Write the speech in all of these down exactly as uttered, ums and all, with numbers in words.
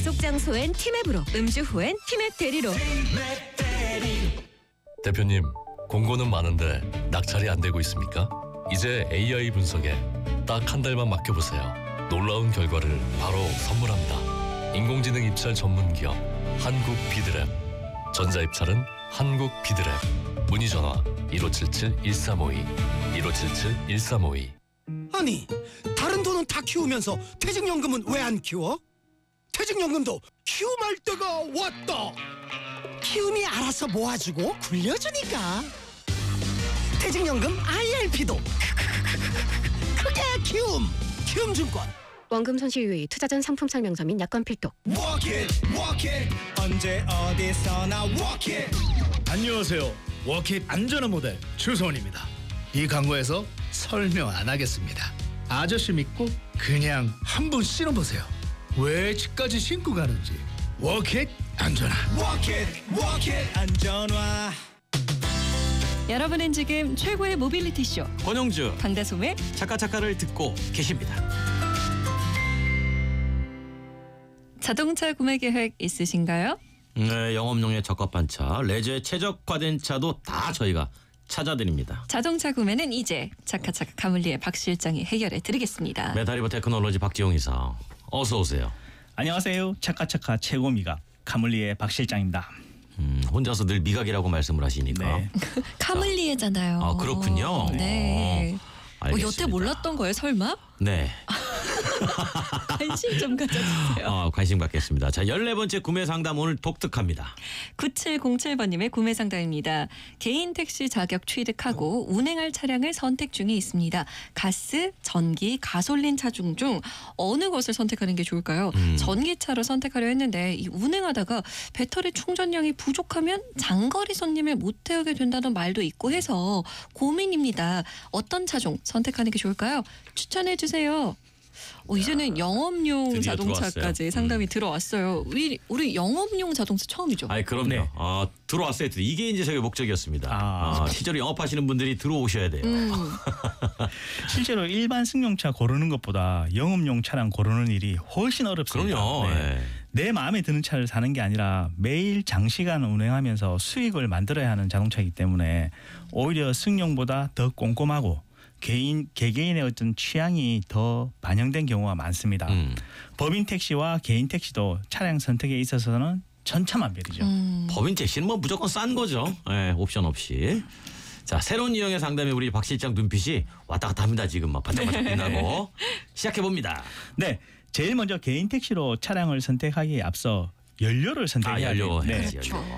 약속 장소엔 티맵으로, 음주 후엔 티맵 대리로. 대표님, 공고는 많은데 낙찰이 안 되고 있습니까? 이제 에이아이 분석에 딱 한 달만 맡겨보세요. 놀라운 결과를 바로 선물합니다. 인공지능 입찰 전문 기업 한국 비드랩. 전자입찰은 한국 비드랩. 문의 전화 일오칠칠 일삼오이 일오칠칠 일삼오이. 아니, 다른 돈은 다 키우면서 퇴직연금은 왜 안 키워? 퇴직연금도 키움할 때가 왔다. 키움이 알아서 모아주고 굴려주니까. 퇴직연금 아이엘피도 크게 키움. 키움증권. 원금 손실 유의, 투자 전 상품 설명서 및 약관 필독. Walk it, walk it. 언제 어디서나 walk it. 안녕하세요. 워킷 안전한 모델 추성원입니다. 이 광고에서 설명 안 하겠습니다. 아저씨 믿고 그냥 한번 신어보세요. 왜 집까지 신고 가는지. 워킷 안전화. Walk it, walk it. 안전화. 여러분은 지금 최고의 모빌리티 쇼 권영주 강다솜의 차카차카를 듣고 계십니다. 자동차 구매 계획 있으신가요? 네, 영업용에 적합한 차, 레저에 최적화된 차도 다 저희가 찾아드립니다. 자동차 구매는 이제 차카차카 가물리의 박 실장이 해결해 드리겠습니다. 메타리버 테크놀로지 박지용 이사, 어서 오세요. 안녕하세요. 차카차카 최고 미각 가물리의 박 실장입니다. 음, 혼자서 늘 미각이라고 말씀을 하시니까. 네. 카물리에잖아요. 아, 그렇군요. 네. 어, 어, 여태 알겠습니다. 몰랐던 거예요, 설마? 네. 관심 좀 가져주세요. 어, 관심 갖겠습니다. 자, 열네 번째 구매 상담 오늘 독특합니다. 구칠공칠 번님의 구매 상담입니다. 개인 택시 자격 취득하고 운행할 차량을 선택 중에 있습니다. 가스, 전기, 가솔린 차종 중 어느 것을 선택하는 게 좋을까요? 음. 전기차로 선택하려 했는데 이 운행하다가 배터리 충전량이 부족하면 장거리 손님을 못 태우게 된다는 말도 있고 해서 고민입니다. 어떤 차종 선택하는 게 좋을까요? 추천해 주세요. 어, 이제는 영업용 드디어 자동차까지 들어왔어요. 상담이 음. 들어왔어요. 우리, 우리 영업용 자동차 처음이죠? 아이, 그럼요. 네. 아, 들어왔어요. 이게 이제 저희 목적이었습니다. 아. 아, 실제로 영업하시는 분들이 들어오셔야 돼요. 음. 실제로 일반 승용차 고르는 것보다 영업용 차량 고르는 일이 훨씬 어렵습니다. 그럼요. 네. 네. 내 마음에 드는 차를 사는 게 아니라 매일 장시간 운행하면서 수익을 만들어야 하는 자동차이기 때문에 오히려 승용보다 더 꼼꼼하고 개인 개개인의 어떤 취향이 더 반영된 경우가 많습니다. 음. 법인 택시와 개인 택시도 차량 선택에 있어서는 천차만별이죠. 음. 법인 택시는 뭐 무조건 싼 거죠. 네, 옵션 없이. 자, 새로운 유형의 상담에 우리 박 실장 눈빛이 왔다 갔다 합니다. 지금 막 반짝반짝 빛나고. 시작해 봅니다. 네, 제일 먼저 개인 택시로 차량을 선택하기에 앞서 연료를 아, 선택해야 연료 돼요. 해야지, 그렇죠. 연료.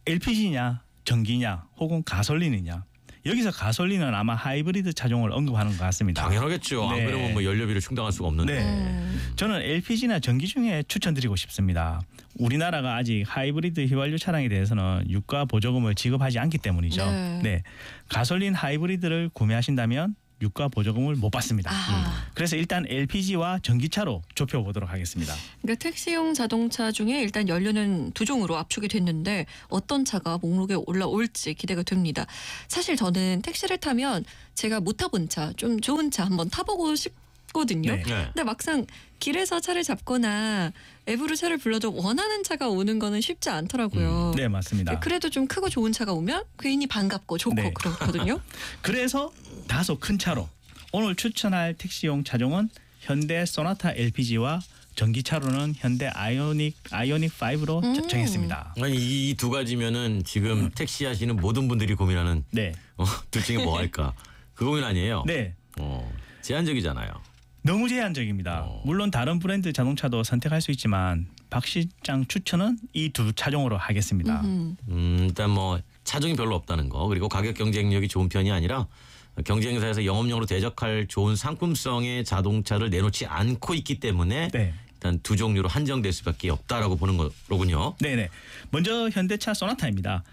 엘피지냐, 전기냐, 혹은 가솔린이냐. 여기서 가솔린은 아마 하이브리드 차종을 언급하는 것 같습니다. 당연하겠죠. 안 네. 그러면 뭐 연료비를 충당할 수가 없는데. 네, 음. 저는 엘피지나 전기 중에 추천드리고 싶습니다. 우리나라가 아직 하이브리드 휘발유 차량에 대해서는 유가 보조금을 지급하지 않기 때문이죠. 네. 네, 가솔린 하이브리드를 구매하신다면 유가 보조금을 못 받습니다. 아. 그래서 일단 엘피지와 전기차로 좁혀보도록 하겠습니다. 그러니까 택시용 자동차 중에 일단 연료는 두 종으로 압축이 됐는데 어떤 차가 목록에 올라올지 기대가 됩니다. 사실 저는 택시를 타면 제가 못 타본 차, 좀 좋은 차 한번 타보고 싶거든요. 네. 네. 근데 막상 길에서 차를 잡거나 앱으로 차를 불러도 원하는 차가 오는 거는 쉽지 않더라고요. 네, 맞습니다. 그래도 좀 크고 좋은 차가 오면 괜히 반갑고 좋고 네. 그렇거든요. 그래서 다소 큰 차로 오늘 추천할 택시용 차종은 현대 소나타 엘피지와 전기차로는 현대 아이오닉 아이오닉 오로 음. 정했습니다. 이 두 가지면은 지금 택시 하시는 모든 분들이 고민하는 네, 어, 둘 중에 뭐 할까? 그 고민 아니에요? 네. 어, 제한적이잖아요. 너무 제한적입니다. 어. 물론 다른 브랜드 자동차도 선택할 수 있지만 박 실장 추천은 이 두 차종으로 하겠습니다. 음. 음, 일단 뭐 차종이 별로 없다는 거, 그리고 가격 경쟁력이 좋은 편이 아니라 경쟁사에서 영업용으로 대적할 좋은 상품성의 자동차를 내놓지 않고 있기 때문에 네. 일단 두 종류로 한정될 수밖에 없다라고 보는 거로군요. 네네. 먼저 현대차 소나타입니다.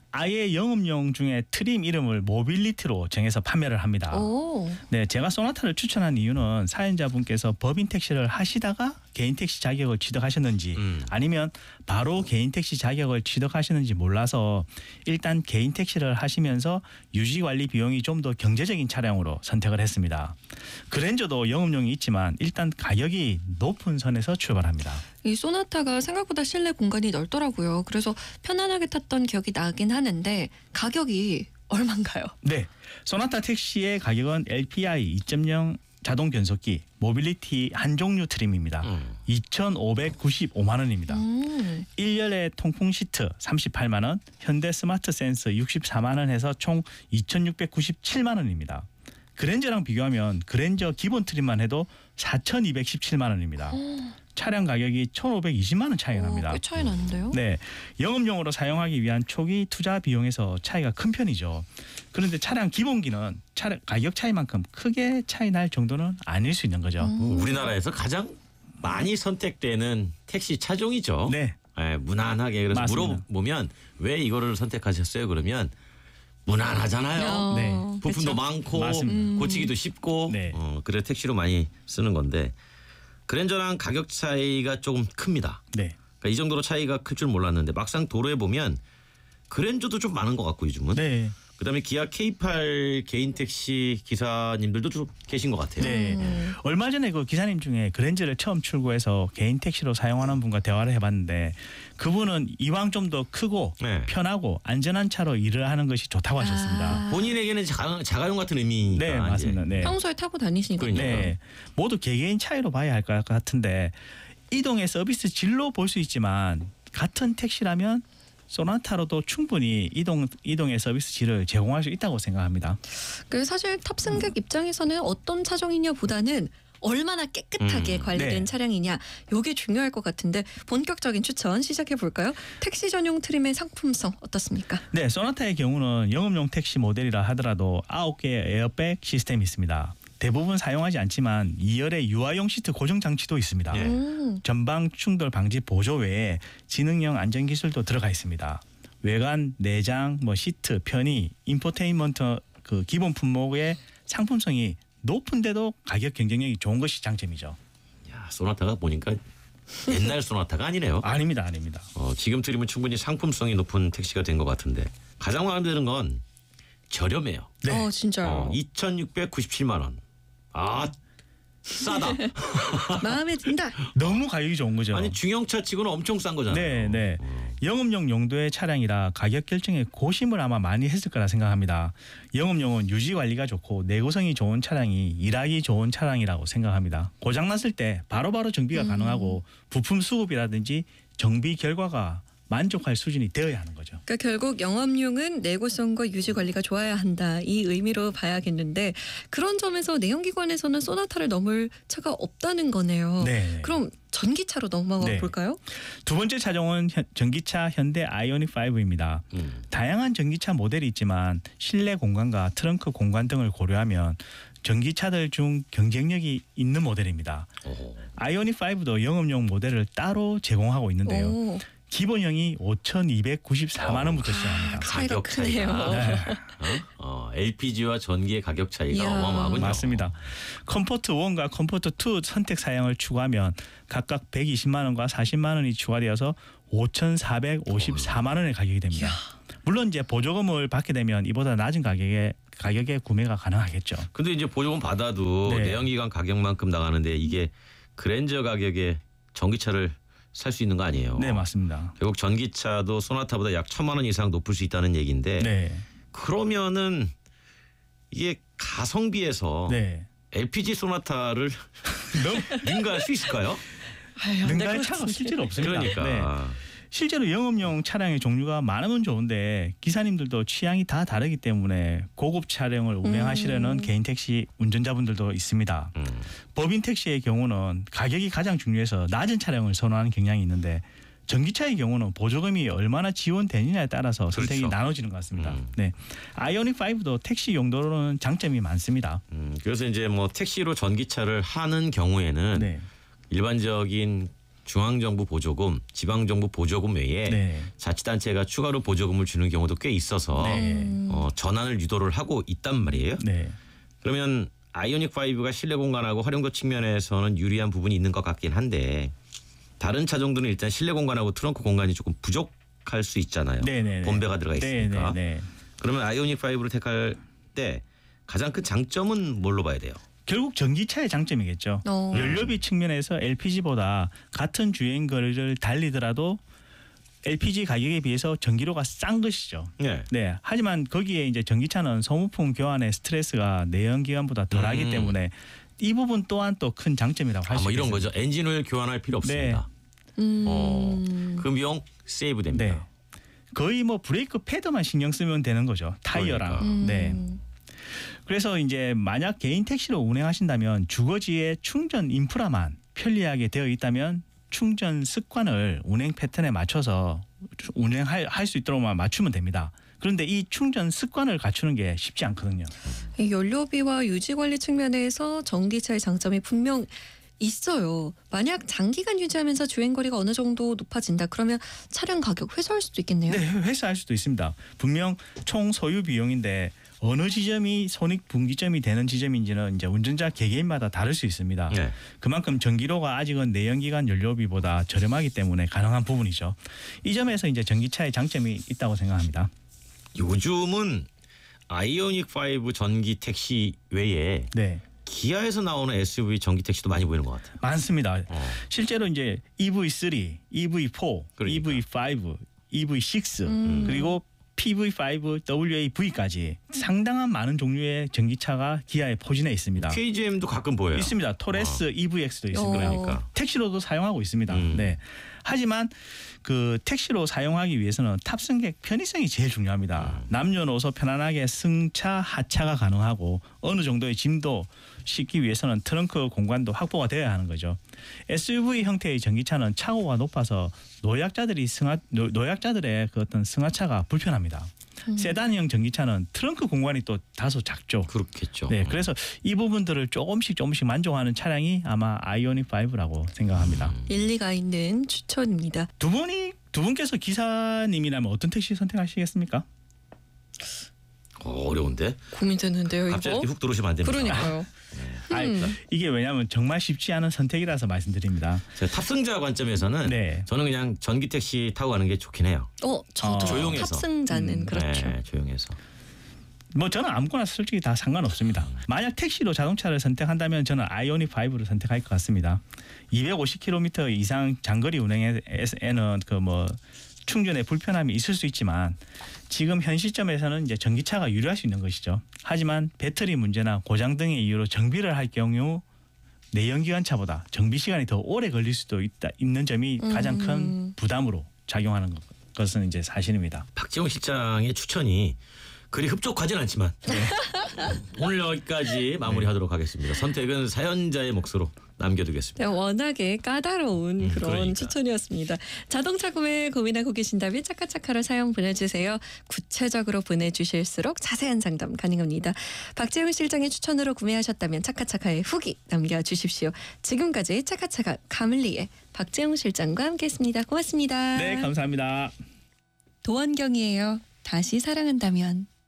아예 영업용 중에 트림 이름을 모빌리티로 정해서 판매를 합니다. 오. 네, 제가 소나타를 추천한 이유는 사연자분께서 법인 택시를 하시다가 개인 택시 자격을 취득하셨는지 음. 아니면 바로 개인 택시 자격을 취득하셨는지 몰라서 일단 개인 택시를 하시면서 유지 관리 비용이 좀 더 경제적인 차량으로 선택을 했습니다. 그랜저도 영업용이 있지만 일단 가격이 높은 선에서 출발합니다. 이 소나타가 생각보다 실내 공간이 넓더라고요. 그래서 편안하게 탔던 기억이 나긴 하는데 가격이 얼마인가요? 네, 소나타 택시의 가격은 엘피아이 이 점 영 자동 변속기 모빌리티 한 종류 트림입니다. 음. 이천오백구십오만 원입니다. 음. 일 열의 통풍 시트 삼십팔만 원, 현대 스마트 센서 육십사만 원 해서 총 이천육백구십칠만 원입니다. 그랜저랑 비교하면 그랜저 기본 트림만 해도 사천이백십칠만 원입니다. 차량 가격이 천오백이십만 원 차이가 납니다. 오, 꽤 차이 나는데요? 네, 영업용으로 사용하기 위한 초기 투자 비용에서 차이가 큰 편이죠. 그런데 차량 기본기는 차량 가격 차이만큼 크게 차이 날 정도는 아닐 수 있는 거죠. 음. 우리나라에서 가장 많이 선택되는 택시 차종이죠. 네, 예, 무난하게 그래서 맞습니다. 물어보면 왜 이거를 선택하셨어요? 그러면 무난하잖아요. 어, 네. 부품도 그쵸? 많고 맞습니다. 음. 고치기도 쉽고 네. 어, 그래 택시로 많이 쓰는 건데 그랜저랑 가격 차이가 조금 큽니다. 네. 그러니까 이 정도로 차이가 클 줄 몰랐는데 막상 도로에 보면 그랜저도 좀 많은 것 같고 요즘은. 네. 그다음에 기아 케이 팔 개인 택시 기사님들도 좀 계신 것 같아요. 네. 음. 얼마 전에 그 기사님 중에 그랜저를 처음 출고해서 개인 택시로 사용하는 분과 대화를 해봤는데 그분은 이왕 좀 더 크고 네. 편하고 안전한 차로 일을 하는 것이 좋다고 하셨습니다. 아, 본인에게는 자가, 자가용 같은 의미니까. 네, 이제. 맞습니다. 네. 평소에 타고 다니시니까. 그러니까. 네, 모두 개개인 차이로 봐야 할 것 같은데 이동의 서비스 질로 볼 수 있지만 같은 택시라면 소나타로도 충분히 이동 이동의 서비스 질을 제공할 수 있다고 생각합니다. 그 사실 탑승객 입장에서는 어떤 차종이냐보다는 얼마나 깨끗하게 음, 관리된 네. 차량이냐 요게 중요할 것 같은데 본격적인 추천 시작해 볼까요? 택시 전용 트림의 상품성 어떻습니까? 네, 소나타의 경우는 영업용 택시 모델이라 하더라도 아홉 개의 에어백 시스템이 있습니다. 대부분 사용하지 않지만 이 열의 유아용 시트 고정 장치도 있습니다. 예. 음. 전방 충돌 방지 보조 외에 지능형 안전 기술도 들어가 있습니다. 외관, 내장, 뭐 시트, 편의, 인포테인먼트 그 기본 품목의 상품성이 높은데도 가격 경쟁력이 좋은 것이 장점이죠. 야, 소나타가 보니까 옛날 소나타가 아니네요. 아닙니다, 아닙니다. 어, 지금 트림은 충분히 상품성이 높은 택시가 된 것 같은데 가장 마음에 드는 건 저렴해요. 네. 어 진짜요. 어, 이천육백구십칠만 원. 아 싸다. 마음에 든다. 너무 가격이 좋은 거죠. 아니 중형차 치고는 엄청 싼 거잖아요. 네, 네. 어. 영업용 용도의 차량이라 가격 결정에 고심을 아마 많이 했을 거라 생각합니다. 영업용은 유지 관리가 좋고 내구성이 좋은 차량이 일하기 좋은 차량이라고 생각합니다. 고장 났을 때 바로바로 정비가 음. 가능하고 부품 수급이라든지 정비 결과가 만족할 수준이 되어야 하는 거죠. 그러니까 결국 영업용은 내구성과 유지 관리가 좋아야 한다 이 의미로 봐야겠는데 그런 점에서 내연기관에서는 소나타를 넘을 차가 없다는 거네요. 네. 그럼 전기차로 넘어가 네. 볼까요? 두 번째 차종은 현- 전기차 현대 아이오닉 파이브입니다. 음. 다양한 전기차 모델이 있지만 실내 공간과 트렁크 공간 등을 고려하면 전기차들 중 경쟁력이 있는 모델입니다. 오. 아이오닉 파이브도 영업용 모델을 따로 제공하고 있는데요. 오, 기본형이 오천이백구십사만 원부터 시작합니다. 차이가 가격 크네요. 차이가. 네, 어? 어, 엘피지와 전기의 가격 차이가 이야. 어마어마하군요. 맞습니다. 컴포트 일과 컴포트 이 선택 사양을 추가하면 각각 백이십만 원과 사십만 원이 추가되어서 오천사백오십사만 원의 가격이 됩니다. 물론 이제 보조금을 받게 되면 이보다 낮은 가격에 가격에 구매가 가능하겠죠. 근데 이제 보조금 받아도 네. 내연기관 가격만큼 나가는데 이게 그랜저 가격에 전기차를 살 수 있는 거 아니에요? 네, 맞습니다. 결국 전기차도 소나타보다 약 천만 원 이상 높을 수 있다는 얘기인데 네, 그러면은 이게 가성비에서 네. 엘피지 소나타를 능가할 수 있을까요? 아유, 안될것 능가할 차가 같은데. 실제로 없습니다. 그러니까 네. 실제로 영업용 차량의 종류가 많으면 좋은데 기사님들도 취향이 다 다르기 때문에 고급 차량을 운행하시려는 음. 개인 택시 운전자분들도 있습니다. 음. 법인 택시의 경우는 가격이 가장 중요해서 낮은 차량을 선호하는 경향이 있는데 전기차의 경우는 보조금이 얼마나 지원되느냐에 따라서 선택이 그렇죠. 나눠지는 것 같습니다. 음. 네, 아이오닉 파이브도 택시 용도로는 장점이 많습니다. 음, 그래서 이제 뭐 택시로 전기차를 하는 경우에는 네, 일반적인 중앙정부 보조금, 지방정부 보조금 외에 네, 자치단체가 추가로 보조금을 주는 경우도 꽤 있어서 네. 음. 어, 전환을 유도를 하고 있단 말이에요. 네, 그러면 아이오닉 오가 실내 공간하고 활용도 측면에서는 유리한 부분이 있는 것 같긴 한데 다른 차종들은 일단 실내 공간하고 트렁크 공간이 조금 부족할 수 있잖아요. 네네네. 본배가 들어가 있으니까. 네네네. 그러면 아이오닉 오를 택할 때 가장 큰 장점은 뭘로 봐야 돼요? 결국 전기차의 장점이겠죠. 어. 연료비 측면에서 엘피지보다 같은 주행 거리를 달리더라도 엘피지 가격에 비해서 전기료가 싼 것이죠. 네. 네. 하지만 거기에 이제 전기차는 소모품 교환의 스트레스가 내연기관보다 덜하기 음. 때문에 이 부분 또한 또 큰 장점이라고 할 아, 수 뭐 있습니다. 이런 거죠. 엔진을 교환할 필요 없습니다. 음. 어, 그 비용 세이브 됩니다. 네. 거의 뭐 브레이크 패드만 신경 쓰면 되는 거죠. 타이어랑. 그러니까. 음. 네. 그래서 이제 만약 개인 택시로 운행하신다면 주거지에 충전 인프라만 편리하게 되어 있다면 충전 습관을 운행 패턴에 맞춰서 운행할 할 수 있도록만 맞추면 됩니다. 그런데 이 충전 습관을 갖추는 게 쉽지 않거든요. 이 연료비와 유지 관리 측면에서 전기차의 장점이 분명 있어요. 만약 장기간 유지하면서 주행 거리가 어느 정도 높아진다. 그러면 차량 가격 회수할 수도 있겠네요. 네, 회수할 수도 있습니다. 분명 총 소유 비용인데 어느 지점이 손익 분기점이 되는 지점인지는 이제 운전자 개개인마다 다를 수 있습니다. 네. 그만큼 전기료가 아직은 내연기관 연료비보다 저렴하기 때문에 가능한 부분이죠. 이 점에서 이제 전기차의 장점이 있다고 생각합니다. 요즘은 아이오닉 오 전기 택시 외에 네, 기아에서 나오는 에스유브이 전기 택시도 많이 보이는 것 같아요. 많습니다. 어. 실제로 이제 이브이 쓰리, 이브이 포, 그러니까. 이브이 파이브, 이브이 식스 음. 그리고 피브이 파이브, 더블유에이브이까지 상당한 많은 종류의 전기차가 기아에 포진해 있습니다. 케이지엠도 가끔 보여요. 있습니다. 토레스, 이브이엑스도 있습니다. 어. 그러니까. 택시로도 사용하고 있습니다. 음. 네. 하지만 그 택시로 사용하기 위해서는 탑승객 편의성이 제일 중요합니다. 음. 남녀노소 편안하게 승차, 하차가 가능하고 어느 정도의 짐도 싣기 위해서는 트렁크 공간도 확보가 되어야 하는 거죠. 에스유브이 형태의 전기차는 차고가 높아서 노약자들이 승하 노, 노약자들의 그 어떤 승하차가 불편합니다. 음. 세단형 전기차는 트렁크 공간이 또 다소 작죠. 그렇겠죠. 네, 그래서 이 부분들을 조금씩 조금씩 만족하는 차량이 아마 아이오닉 오라고 생각합니다. 일리가 있는 추천입니다. 두 분이 두 분께서 기사님이라면 어떤 택시 선택하시겠습니까? 어, 어려운데. 고민되는데요, 이거. 갑자기 이렇게 훅 들어오시면 안 됩니다. 그러니까요. 아니, 이게 왜냐하면 정말 쉽지 않은 선택이라서 말씀드립니다. 제가 탑승자 관점에서는 네. 저는 그냥 전기 택시 타고 가는 게 좋긴 해요. 어, 저도 어. 조용해서. 탑승자는 음, 그렇죠. 네, 조용해서. 뭐 저는 아무거나 솔직히 다 상관없습니다. 만약 택시로 자동차를 선택한다면 저는 아이오닉 오를 선택할 것 같습니다. 이백오십 킬로미터 이상 장거리 운행에는 그 뭐 충전에 불편함이 있을 수 있지만 지금 현 시점에서는 이제 전기차가 유리할 수 있는 것이죠. 하지만 배터리 문제나 고장 등의 이유로 정비를 할 경우 내연기관차보다 정비 시간이 더 오래 걸릴 수도 있다 있는 점이 가장 큰 음. 부담으로 작용하는 것, 것은 이제 사실입니다. 박지원 실장의 추천이 그리 흡족하진 않지만 오늘 여기까지 마무리하도록 하겠습니다. 선택은 사연자의 몫으로 남겨두겠습니다. 네, 워낙에 까다로운 음, 그런 그러니까. 추천이었습니다. 자동차 구매 고민하고 계신다면 차카차카로 사연 보내주세요. 구체적으로 보내주실수록 자세한 상담 가능합니다. 박재훈 실장의 추천으로 구매하셨다면 차카차카에 후기 남겨주십시오. 지금까지 차카차카 가물리의 박재훈 실장과 함께했습니다. 고맙습니다. 네, 감사합니다. 도원경이에요. 다시 사랑한다면.